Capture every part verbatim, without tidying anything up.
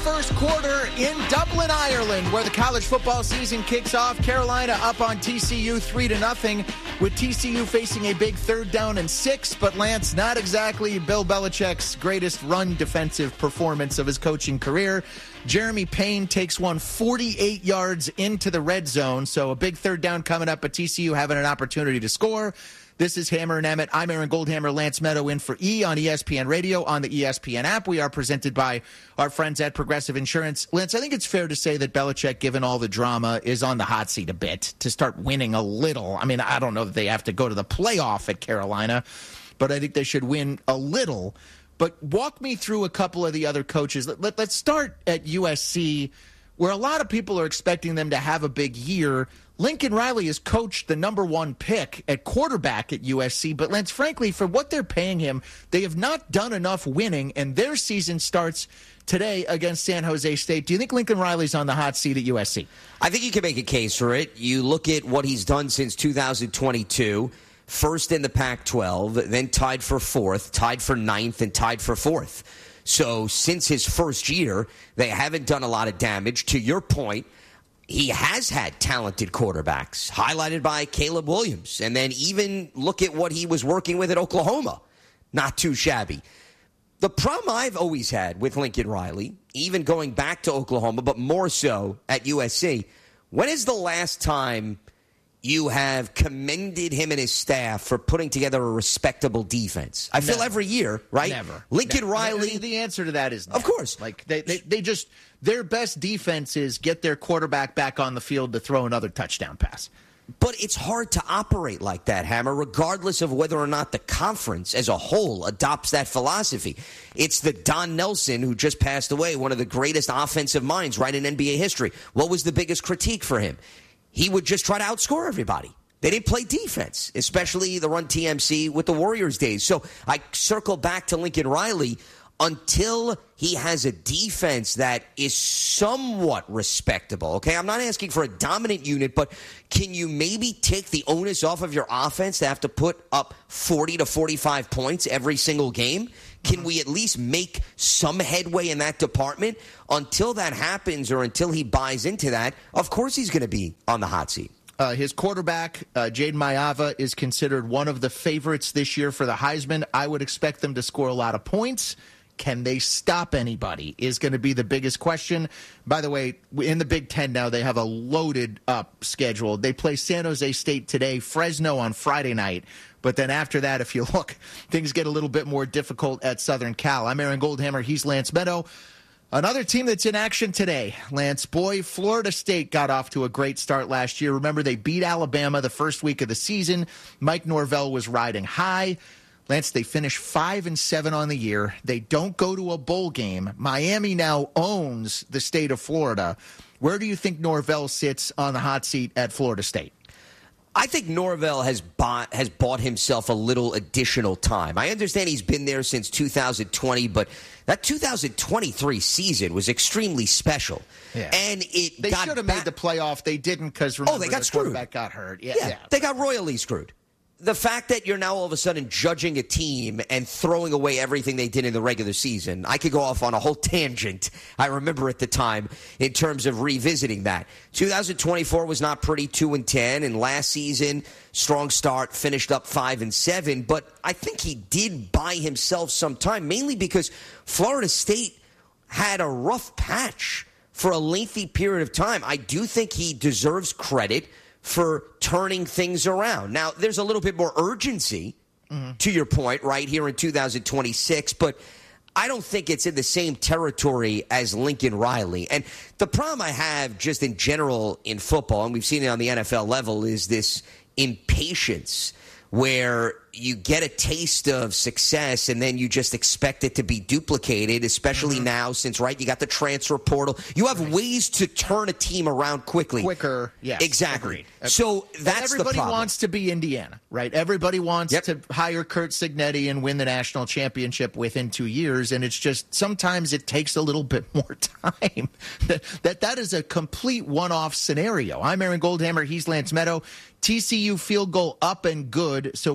First quarter in Dublin, Ireland, where the college football season kicks off. Carolina up on T C U three to nothing, with T C U facing a big third down and six. But Lance, not exactly Bill Belichick's greatest run defensive performance of his coaching career. Jeremy Payne takes one forty-eight yards into the red zone. So a big third down coming up, but T C U having an opportunity to score. This is Hammer and Emmett. I'm Aaron Goldhammer, Lance Meadow in for E on E S P N Radio, on the E S P N app. We are presented by our friends at Progressive Insurance. Lance, I think it's fair to say that Belichick, given all the drama, is on the hot seat a bit to start winning a little. I mean, I don't know that they have to go to the playoff at Carolina, but I think they should win a little. But walk me through a couple of the other coaches. Let, let, let's start at U S C, where a lot of people are expecting them to have a big year. Lincoln Riley has coached the number one pick at quarterback at U S C, but Lance, frankly, for what they're paying him, they have not done enough winning, and their season starts today against San Jose State. Do you think Lincoln Riley's on the hot seat at U S C? I think you can make a case for it. You look at what he's done since two thousand twenty-two, first in the Pac twelve, then tied for fourth, tied for ninth, and tied for fourth. So since his first year, they haven't done a lot of damage. To your point, he has had talented quarterbacks, highlighted by Caleb Williams. And then even look at what he was working with at Oklahoma. Not too shabby. The problem I've always had with Lincoln Riley, even going back to Oklahoma, but more so at U S C, when is the last time you have commended him and his staff for putting together a respectable defense? I feel Never. every year, right? Never. Lincoln Never. Riley. The answer to that is never. Of course. Like they, they, they just their best defense is get their quarterback back on the field to throw another touchdown pass. But it's hard to operate like that, Hammer, regardless of whether or not the conference as a whole adopts that philosophy. It's the Don Nelson, who just passed away, one of the greatest offensive minds right in N B A history. What was the biggest critique for him? He would just try to outscore everybody. They didn't play defense, especially the Run T M C with the Warriors days. So I circle back to Lincoln Riley. Until he has a defense that is somewhat respectable, okay? I'm not asking for a dominant unit, but can you maybe take the onus off of your offense to have to put up forty to forty-five points every single game? Can we at least make some headway in that department? Until that happens, or until he buys into that, of course he's going to be on the hot seat. Uh, his quarterback, uh, Jaden Mayava, is considered one of the favorites this year for the Heisman. I would expect them to score a lot of points. Can they stop anybody is going to be the biggest question. By the way, in the Big Ten now, they have a loaded up schedule. They play San Jose State today, Fresno on Friday night. But then after that, if you look, things get a little bit more difficult at Southern Cal. I'm Aaron Goldhammer. He's Lance Meadow. Another team that's in action today, Lance. Boy, Florida State got off to a great start last year. Remember, they beat Alabama the first week of the season. Mike Norvell was riding high. Lance, they finished five and seven on the year. They don't go to a bowl game. Miami now owns the state of Florida. Where do you think Norvell sits on the hot seat at Florida State? I think Norvell has bought has bought himself a little additional time. I understand he's been there since two thousand twenty, but that two thousand twenty-three season was extremely special. Yeah. And it they got should have back- made the playoff. They didn't because remember oh, they got the screwed. quarterback got hurt. Yeah, yeah, yeah, they got royally screwed. The fact that you're now all of a sudden judging a team and throwing away everything they did in the regular season, I could go off on a whole tangent, I remember at the time, in terms of revisiting that. two thousand twenty-four was not pretty, two and ten, and last season, strong start, finished up five and seven, but I think he did buy himself some time, mainly because Florida State had a rough patch for a lengthy period of time. I do think he deserves credit for turning things around. Now, there's a little bit more urgency, mm-hmm. to your point, right here in two thousand twenty-six, but I don't think it's in the same territory as Lincoln Riley. And the problem I have just in general in football, and we've seen it on the N F L level, is this impatience where you get a taste of success and then you just expect it to be duplicated, especially mm-hmm. now since, right, you got the transfer portal. You have right. ways to turn a team around quickly. Quicker, yes. Exactly. Agreed. So that's everybody the problem. wants to be Indiana, right? Everybody wants yep. to hire Kurt Cignetti and win the national championship within two years, and it's just sometimes it takes a little bit more time. that, that That is a complete one-off scenario. I'm Aaron Goldhammer. He's Lance Meadow. T C U field goal up and good, so we are tied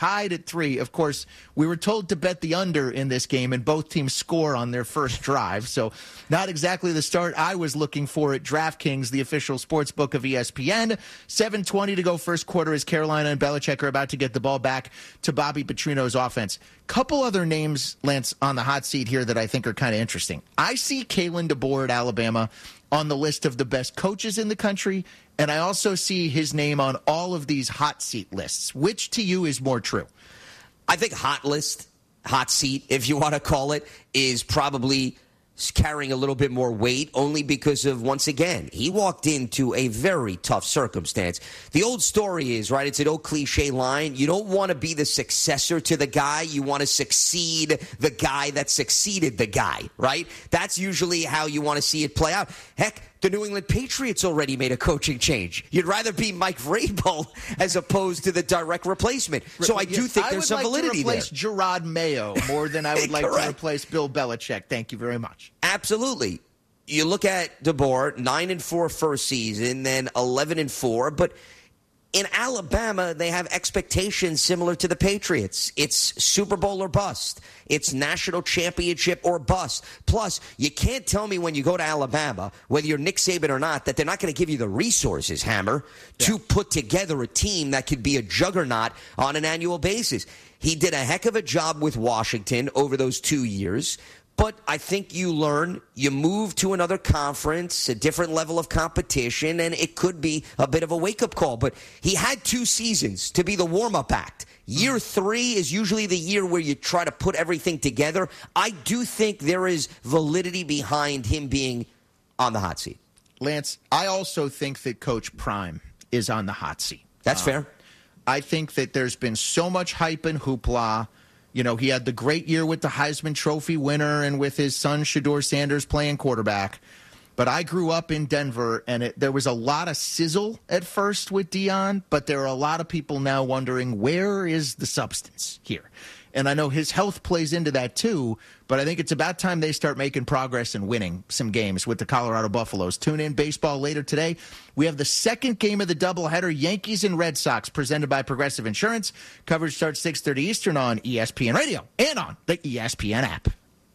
tied at three. Of course, we were told to bet the under in this game, and both teams score on their first drive. So not exactly the start I was looking for at DraftKings, the official sports book of E S P N. seven twenty to go first quarter as Carolina and Belichick are about to get the ball back to Bobby Petrino's offense. Couple other names, Lance, on the hot seat here that I think are kind of interesting. I see Kalen DeBoer at Alabama on the list of the best coaches in the country, and I also see his name on all of these hot seat lists. Which to you is more true? I think hot list, hot seat, if you want to call it, is probably carrying a little bit more weight, only because of, once again, he walked into a very tough circumstance. The old story is, right, it's an old cliche line, you don't want to be the successor to the guy, you want to succeed the guy that succeeded the guy, right? That's usually how you want to see it play out. Heck, the New England Patriots already made a coaching change. You'd rather be Mike Vrabel as opposed to the direct replacement. So I do think there's some validity there. I would like to replace Gerard Mayo more than I would like to replace Bill Belichick. Thank you very much. Absolutely. You look at DeBoer, nine and four first season, then eleven and four, but in Alabama, they have expectations similar to the Patriots. It's Super Bowl or bust. It's national championship or bust. Plus, you can't tell me when you go to Alabama, whether you're Nick Saban or not, that they're not going to give you the resources, Hammer, yeah. to put together a team that could be a juggernaut on an annual basis. He did a heck of a job with Washington over those two years. But I think you learn, you move to another conference, a different level of competition, and it could be a bit of a wake-up call. But he had two seasons to be the warm-up act. Year three is usually the year where you try to put everything together. I do think there is validity behind him being on the hot seat. Lance, I also think that Coach Prime is on the hot seat. That's um, fair. I think that there's been so much hype and hoopla. You know, he had the great year with the Heisman Trophy winner and with his son Shedeur Sanders playing quarterback. But I grew up in Denver, and it, there was a lot of sizzle at first with Deion, but there are a lot of people now wondering, where is the substance here? And I know his health plays into that too, but I think it's about time they start making progress and winning some games with the Colorado Buffaloes. Tune in baseball later today. We have the second game of the doubleheader, Yankees and Red Sox, presented by Progressive Insurance. Coverage starts six thirty Eastern on E S P N Radio and on the E S P N app.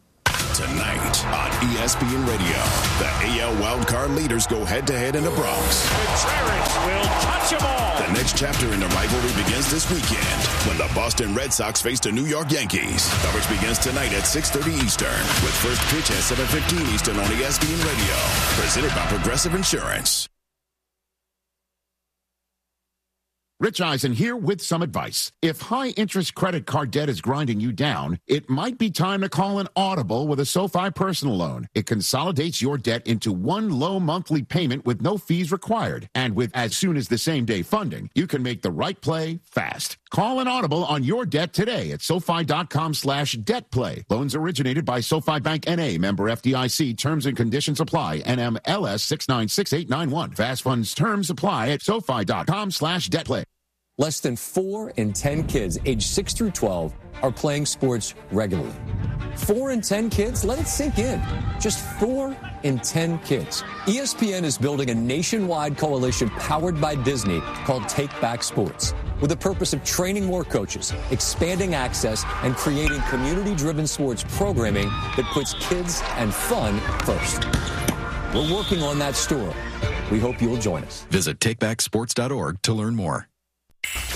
Tonight on E S P N Radio, the A L wildcard leaders go head-to-head in the Bronx. Contreras will touch them all. The next chapter in the rivalry begins this weekend when the Boston Red Sox face the New York Yankees. Coverage begins tonight at six thirty Eastern with first pitch at seven fifteen Eastern on E S P N Radio. Presented by Progressive Insurance. Rich Eisen here with some advice. If high-interest credit card debt is grinding you down, it might be time to call an Audible with a SoFi personal loan. It consolidates your debt into one low monthly payment with no fees required. And with as soon as the same-day funding, you can make the right play fast. Call an Audible on your debt today at SoFi.com slash debt play. Loans originated by SoFi Bank N A, member F D I C. Terms and conditions apply. N M L S six nine six eight nine one. Fast funds terms apply at SoFi.com slash debt play. Less than four in ten kids aged six through twelve are playing sports regularly. Four in ten kids? Let it sink in. Just four in ten kids. E S P N is building a nationwide coalition powered by Disney called Take Back Sports, with the purpose of training more coaches, expanding access, and creating community-driven sports programming that puts kids and fun first. We're working on that story. We hope you'll join us. Visit take back sports dot org to learn more.